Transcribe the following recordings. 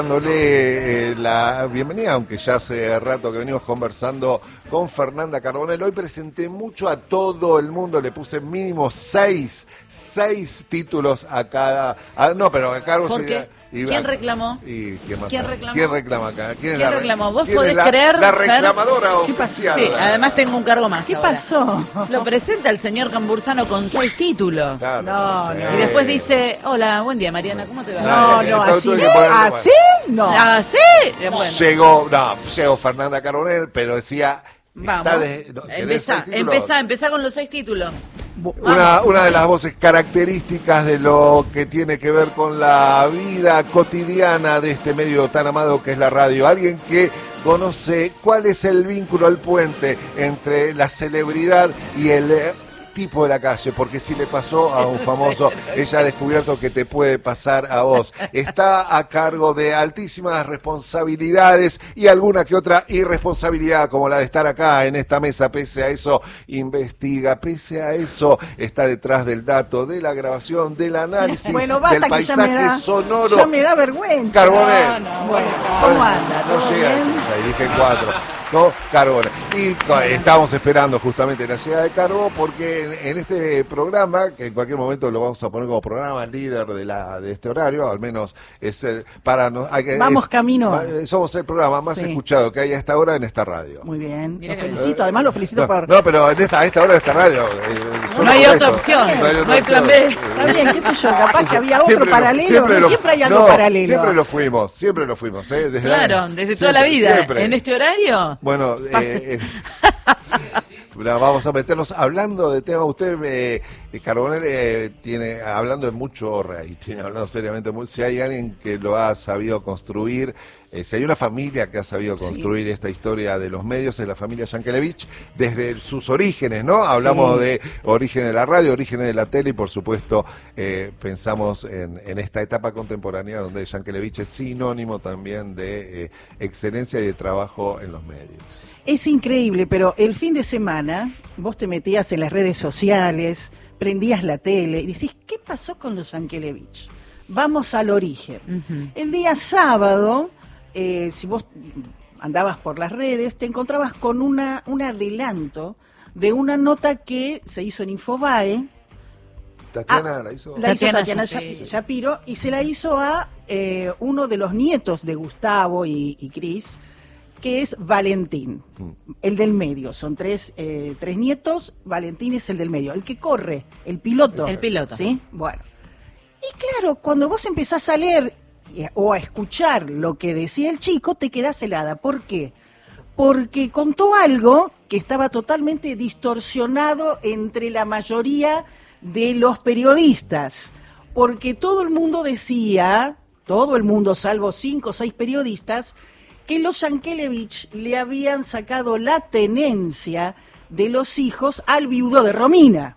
Dándole la bienvenida, aunque ya hace rato que venimos conversando con Fernanda Carbonell. Hoy presenté mucho a todo el mundo, le puse mínimo seis títulos a cada... no, pero a cargo... ¿Por qué? ¿Quién reclamó? ¿Y quién más? ¿Quién reclamó? ¿Quién reclama acá? ¿Quién reclamó? ¿Vos quién podés es creer? La reclamadora oficial. Sí, además tengo un cargo más. ¿Qué ahora. pasó? Lo presenta el señor Cambursano con 6 títulos. Claro, No, sé. no. Y después dice, hola, buen día Mariana, ¿cómo te va? No, así tuve que no. ponerlo, ¿Así? No. ¿Ah, sí? Bueno, Llegó Fernanda Carbonell, pero decía... vamos. Empezá con los 6 títulos. Una de las voces características de lo que tiene que ver con la vida cotidiana de este medio tan amado que es la radio. Alguien que conoce cuál es el vínculo, el puente entre la celebridad y el tipo de la calle, porque si le pasó a un famoso, ella ha descubierto que te puede pasar a vos. Está a cargo de altísimas responsabilidades y alguna que otra irresponsabilidad, como la de estar acá en esta mesa. Pese a eso, investiga, pese a eso, está detrás del dato, de la grabación, del análisis, Bueno, basta, del que paisaje sonoro. Ya me da vergüenza. Carbonell. Bueno, ¿cómo anda? No ¿Todo llega a bien? decir 6, dije 4. ¿No? Carbonell. Y estamos esperando justamente la llegada de Carbo, porque en este programa, que en cualquier momento lo vamos a poner como programa líder de este horario, al menos es el Vamos camino. Somos el programa más escuchado que hay a esta hora en esta radio. Muy bien, Mira lo que felicito, además lo felicito por... No, pero a esta hora de esta radio. No hay otra opción, no hay plan B. Está bien, qué sé yo, capaz que había otro Siempre paralelo, siempre hay algo no, paralelo. Siempre lo fuimos, desde Claro, desde toda la vida. siempre. En este horario. Bueno, vamos a meternos hablando de tema. Usted, Carbonell, tiene hablando de mucho rating, hablando seriamente. Si hay alguien que lo ha sabido construir, si hay una familia que ha sabido construir esta historia de los medios, es la familia Yankelevich, desde sus orígenes, ¿no? Hablamos de orígenes de la radio, orígenes de la tele y, por supuesto, pensamos en esta etapa contemporánea donde Yankelevich es sinónimo también de excelencia y de trabajo en los medios. Es increíble, pero el fin de semana vos te metías en las redes sociales, prendías la tele y decís, ¿qué pasó con los Yankelevich? Vamos al origen. El día sábado, si vos andabas por las redes, te encontrabas con un adelanto de una nota que se hizo en Infobae. Tatiana la hizo. La hizo Tatiana Shapiro. Shapiro y se la hizo a uno de los nietos de Gustavo y Cris, que es Valentín, el del medio. Son tres nietos, Valentín es el del medio, el que corre, el piloto. El piloto. ¿Sí? Bueno. Y claro, cuando vos empezás a leer o a escuchar lo que decía el chico, te quedás helada. ¿Por qué? Porque contó algo que estaba totalmente distorsionado entre la mayoría de los periodistas. Porque todo el mundo decía, todo el mundo, salvo 5 o 6 periodistas, que los Yankelevich le habían sacado la tenencia de los hijos al viudo de Romina.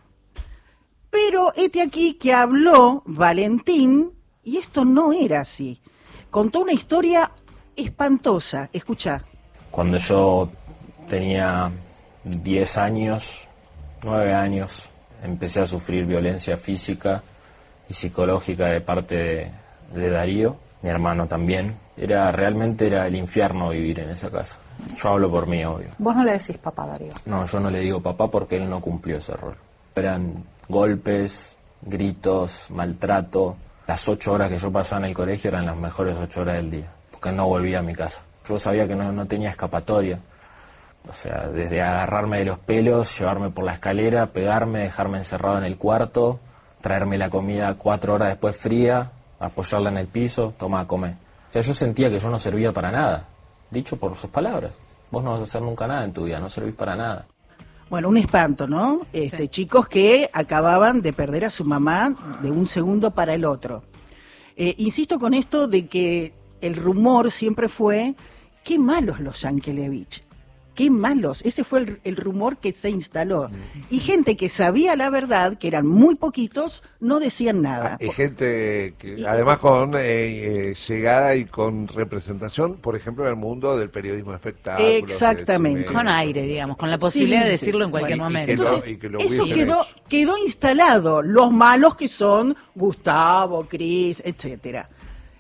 Pero este aquí que habló Valentín, y esto no era así. Contó una historia espantosa. Escuchá. Cuando yo tenía 10 años, 9 años, empecé a sufrir violencia física y psicológica de parte de Darío, mi hermano también. Realmente era el infierno vivir en esa casa. Yo hablo por mí, obvio. Vos no le decís papá, Darío. No, yo no le digo papá porque él no cumplió ese rol. Eran golpes, gritos, maltrato. Las 8 horas que yo pasaba en el colegio eran las mejores 8 horas del día, porque no volvía a mi casa. Yo sabía que no tenía escapatoria. O sea, desde agarrarme de los pelos, llevarme por la escalera, pegarme, dejarme encerrado en el cuarto, traerme la comida 4 horas después fría, apoyarla en el piso, toma a comer. O sea, yo sentía que yo no servía para nada, dicho por sus palabras. Vos no vas a hacer nunca nada en tu vida, no servís para nada. Bueno, un espanto, ¿no? Sí. Chicos que acababan de perder a su mamá de un segundo para el otro. Insisto con esto de que el rumor siempre fue, qué malos los Yankelevich. Qué malos, ese fue el rumor que se instaló. Y gente que sabía la verdad, que eran muy poquitos, no decían nada. Hay gente que además con llegada y con representación, por ejemplo, en el mundo del periodismo de espectáculos. Exactamente. Con aire, digamos, con la posibilidad de decirlo en cualquier momento. Entonces, que lo eso hubiesen hecho. quedó instalado, los malos que son Gustavo, Cris, etcétera.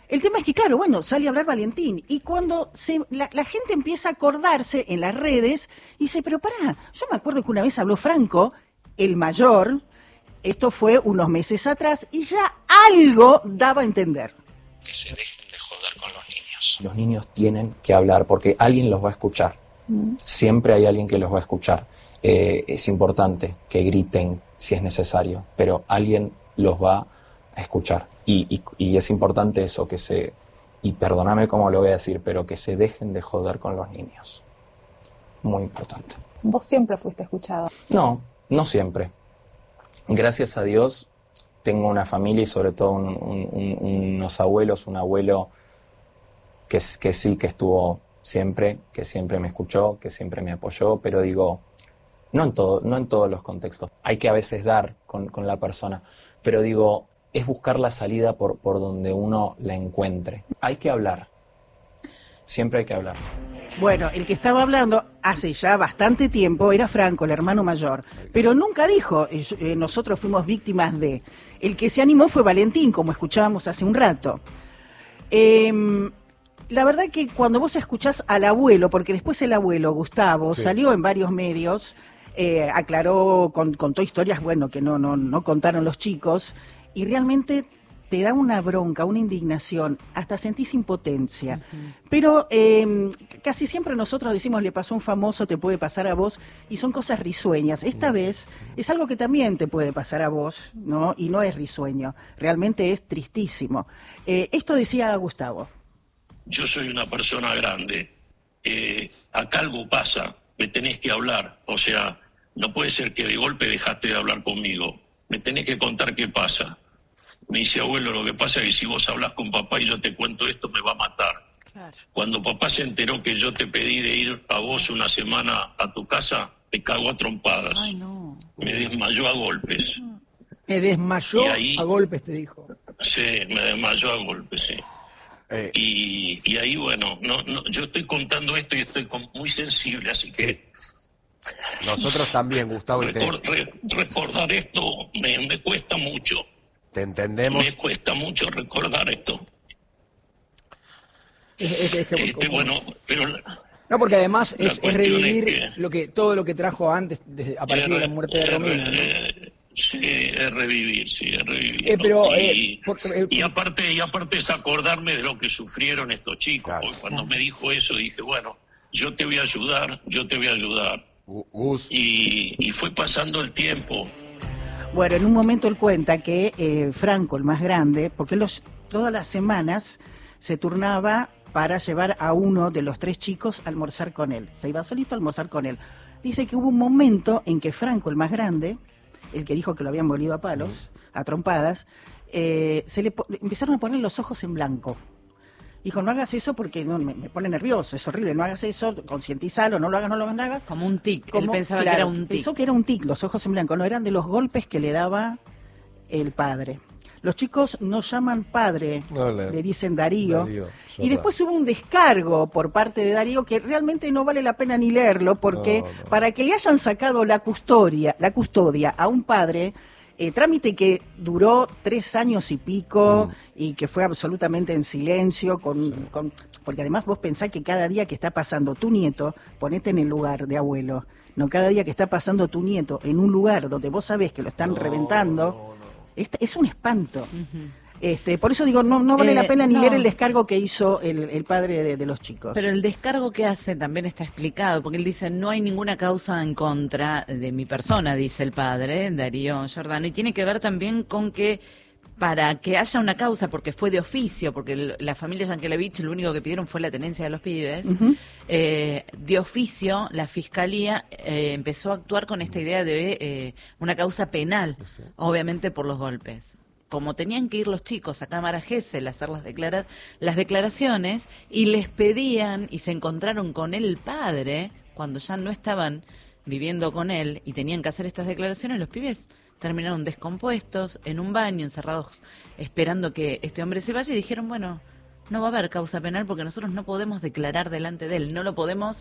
El tema es que, claro, bueno, sale a hablar Valentín, y cuando la gente empieza a acordarse en las redes, y dice, pero pará, yo me acuerdo que una vez habló Franco, el mayor, esto fue unos meses atrás, y ya algo daba a entender. Que se dejen de joder con los niños. Los niños tienen que hablar, porque alguien los va a escuchar. Siempre hay alguien que los va a escuchar. Es importante que griten si es necesario, pero alguien los va a escuchar. Y es importante eso, y perdóname cómo lo voy a decir, pero que se dejen de joder con los niños. Muy importante. ¿Vos siempre fuiste escuchado? No siempre. Gracias a Dios tengo una familia y sobre todo unos abuelos, un abuelo que sí, que estuvo siempre, que siempre me escuchó, que siempre me apoyó, pero digo, no en todos los contextos. Hay que a veces dar con la persona, pero digo, es buscar la salida por donde uno la encuentre. Hay que hablar. Siempre hay que hablar. Bueno, el que estaba hablando hace ya bastante tiempo era Franco, el hermano mayor, pero nunca dijo, nosotros fuimos víctimas de. El que se animó fue Valentín, como escuchábamos hace un rato. La verdad que cuando vos escuchás al abuelo, porque después el abuelo, Gustavo, salió en varios medios, aclaró, contó historias, bueno, que no contaron los chicos, y realmente te da una bronca, una indignación, hasta sentís impotencia. Pero casi siempre nosotros decimos, le pasó a un famoso, te puede pasar a vos, y son cosas risueñas. Esta vez es algo que también te puede pasar a vos, ¿no? Y no es risueño, realmente es tristísimo. Esto decía Gustavo. Yo soy una persona grande, acá algo pasa, me tenés que hablar, o sea, no puede ser que de golpe dejaste de hablar conmigo, me tenés que contar qué pasa. Me dice, abuelo, lo que pasa es que si vos hablas con papá y yo te cuento esto, me va a matar. Claro. Cuando papá se enteró que yo te pedí de ir a vos una semana a tu casa, me cagó a trompadas. Ay, no. Me desmayó a golpes. Me desmayó a golpes, te dijo. Sí, me desmayó a golpes, sí. Y ahí, bueno, yo estoy contando esto y estoy muy sensible, así que... Nosotros también, Gustavo. Recordar esto me cuesta mucho. Te entendemos. Me cuesta mucho recordar esto. Bueno, pero... No, porque además es revivir todo lo que trajo antes, a partir de la muerte de Romina, ¿no? Sí, es revivir. Y aparte es acordarme de lo que sufrieron estos chicos. Claro. Porque cuando me dijo eso dije, bueno, yo te voy a ayudar. Y fue pasando el tiempo. Bueno, en un momento él cuenta que Franco, el más grande, porque todas las semanas se turnaba para llevar a uno de los 3 chicos a almorzar con él. Se iba solito a almorzar con él. Dice que hubo un momento en que Franco, el más grande, el que dijo que lo habían molido a palos, a trompadas, empezaron a poner los ojos en blanco. Dijo, no hagas eso porque me pone nervioso, es horrible, no hagas eso, concientizalo, no lo hagas. Como un tic, él pensaba que era un tic. Pensó que era un tic, los ojos en blanco, no eran de los golpes que le daba el padre. Los chicos no llaman padre, le dicen Darío. Y después hubo un descargo por parte de Darío que realmente no vale la pena ni leerlo, porque para que le hayan sacado la custodia a un padre... trámite que duró 3 años y pico y que fue absolutamente en silencio, porque además vos pensás que cada día que está pasando tu nieto, ponete en el lugar de abuelo, no cada día que está pasando tu nieto en un lugar donde vos sabés que lo están reventando, es un espanto. Por eso digo, no vale la pena ni leer el descargo que hizo el padre de los chicos. Pero el descargo que hace también está explicado, porque él dice, no hay ninguna causa en contra de mi persona, dice el padre, Darío Giordano, y tiene que ver también con que para que haya una causa, porque fue de oficio, porque la familia Yankelevich lo único que pidieron fue la tenencia de los pibes, de oficio la fiscalía empezó a actuar con esta idea de una causa penal, obviamente por los golpes. Como tenían que ir los chicos a Cámara Gesell a hacer las declaraciones, y les pedían, y se encontraron con el padre, cuando ya no estaban viviendo con él y tenían que hacer estas declaraciones, los pibes terminaron descompuestos, en un baño, encerrados, esperando que este hombre se vaya, y dijeron, bueno, no va a haber causa penal porque nosotros no podemos declarar delante de él, no lo podemos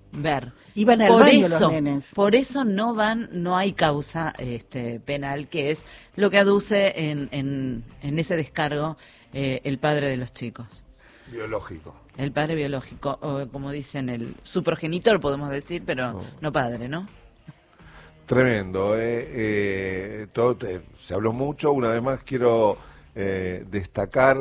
ver. Iban al baño los nenes. Por eso no hay causa penal, que es lo que aduce en ese descargo el padre de los chicos. Biológico. El padre biológico, o como dicen, su progenitor, podemos decir, pero no padre, ¿no? Tremendo. Se habló mucho. Una vez más quiero destacar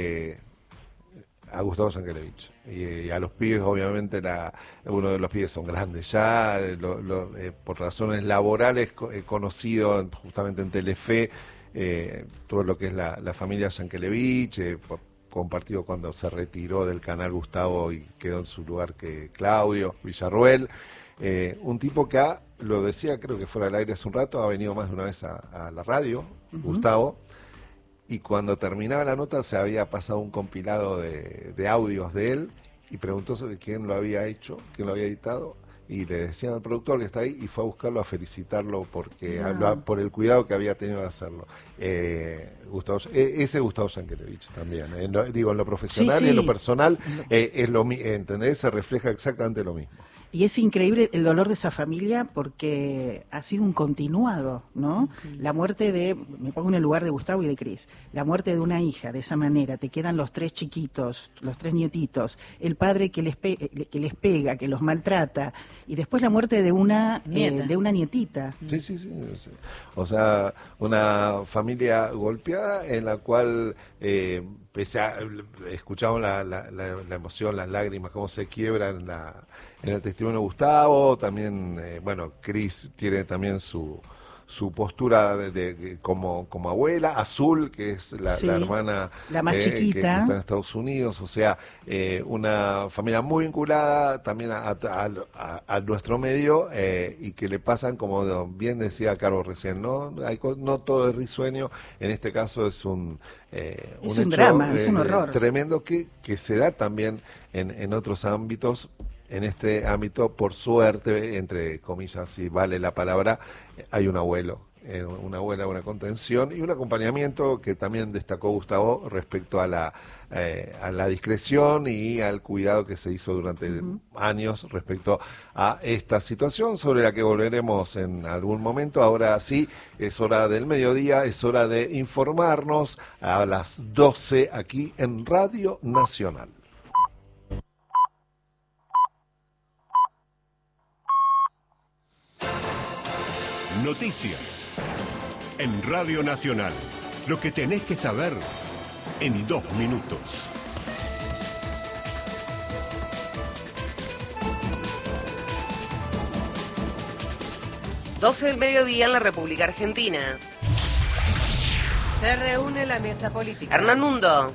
a Gustavo Yankelevich y a los pibes. Obviamente uno de los pibes son grandes ya, por razones laborales conocido justamente en Telefe, todo lo que es la familia Yankelevich, compartido cuando se retiró del canal Gustavo y quedó en su lugar que Claudio Villarruel, un tipo que lo decía, creo que fuera al aire hace un rato, ha venido más de una vez a la radio, Gustavo, y cuando terminaba la nota se había pasado un compilado de audios de él y preguntó sobre quién lo había hecho, quién lo había editado, y le decían al productor que está ahí y fue a buscarlo, a felicitarlo porque por el cuidado que había tenido de hacerlo. Ese Gustavo Yankelevich también, en lo profesional y en lo personal, es ¿entendés? Se refleja exactamente lo mismo. Y es increíble el dolor de esa familia porque ha sido un continuado, ¿no? La muerte me pongo en el lugar de Gustavo y de Cris, la muerte de una hija de esa manera, te quedan los 3 chiquitos, los 3 nietitos, el padre que les pega, que los maltrata, y después la muerte de una nietita. Sí. O sea, una familia golpeada en la cual escuchamos la emoción, las lágrimas, cómo se quiebran en el testimonio de Gustavo. También, Cris tiene también su postura como abuela, Azul, que es la hermana la más chiquita, que está en Estados Unidos. O sea, una familia muy vinculada también a nuestro medio, y que le pasan, como bien decía Carlos recién, no todo es risueño. En este caso es un hecho, drama, es un horror tremendo que se da también en otros ámbitos. En este ámbito, por suerte, entre comillas, si vale la palabra, hay un abuelo, una abuela, una contención y un acompañamiento que también destacó Gustavo respecto a la discreción y al cuidado que se hizo durante años respecto a esta situación, sobre la que volveremos en algún momento. Ahora sí, es hora del mediodía, es hora de informarnos a las 12 aquí en Radio Nacional. Noticias en Radio Nacional. Lo que tenés que saber en 2 minutos. Doce del mediodía en la República Argentina. Se reúne la mesa política. Hernán Mundo.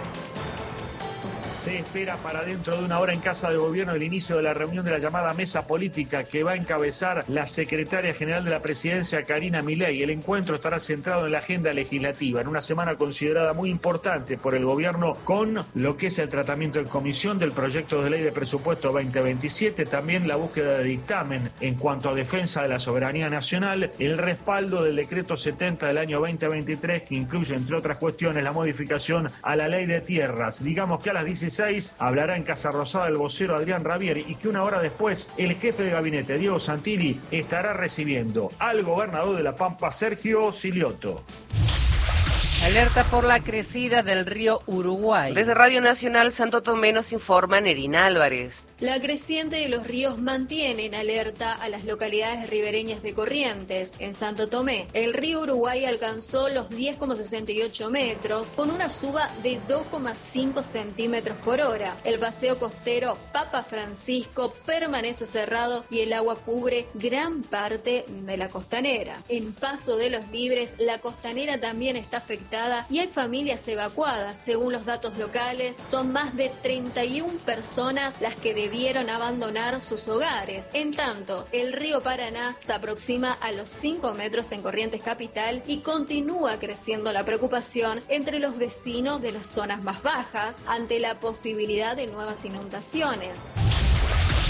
Se espera para dentro de una hora en Casa de Gobierno el inicio de la reunión de la llamada mesa política que va a encabezar la secretaria general de la presidencia, Karina Milei. El encuentro estará centrado en la agenda legislativa, en una semana considerada muy importante por el gobierno, con lo que es el tratamiento en comisión del proyecto de ley de presupuesto 2027, también la búsqueda de dictamen en cuanto a defensa de la soberanía nacional, el respaldo del decreto 70 del año 2023, que incluye, entre otras cuestiones, la modificación a la ley de tierras. Digamos que a las 16 hablará en Casa Rosada el vocero Adrián Rabier, y que una hora después el jefe de gabinete, Diego Santilli, estará recibiendo al gobernador de La Pampa, Sergio Silioto. Alerta por la crecida del río Uruguay. Desde Radio Nacional Santo Tomé nos informa Nerina Álvarez. La creciente de los ríos mantiene en alerta a las localidades ribereñas de Corrientes. En Santo Tomé, el río Uruguay alcanzó los 10,68 metros con una suba de 2,5 centímetros por hora. El paseo costero Papa Francisco permanece cerrado y el agua cubre gran parte de la costanera. En Paso de los Libres, la costanera también está afectada y hay familias evacuadas. Según los datos locales, son más de 31 personas las que debieron abandonar sus hogares. En tanto, el río Paraná se aproxima a los 5 metros en Corrientes capital y continúa creciendo la preocupación entre los vecinos de las zonas más bajas ante la posibilidad de nuevas inundaciones.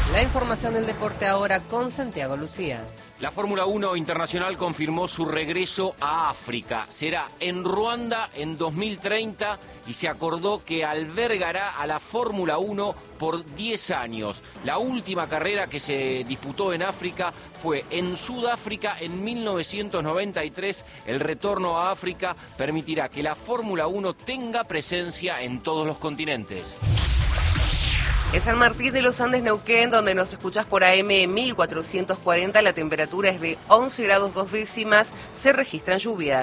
La información del deporte ahora con Santiago Lucía. La Fórmula 1 Internacional confirmó su regreso a África. Será en Ruanda en 2030 y se acordó que albergará a la Fórmula 1 por 10 años. La última carrera que se disputó en África fue en Sudáfrica en 1993. El retorno a África permitirá que la Fórmula 1 tenga presencia en todos los continentes. En San Martín de los Andes, Neuquén, donde nos escuchás por AM 1440, la temperatura es de 11 grados 2 décimas, se registran lluvias.